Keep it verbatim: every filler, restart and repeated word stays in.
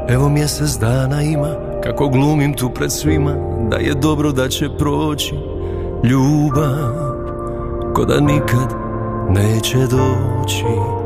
Evo mjesec dana ima, kako glumim tu pred svima, da je dobro da će proći. Ljubav ko da nikad neće doći.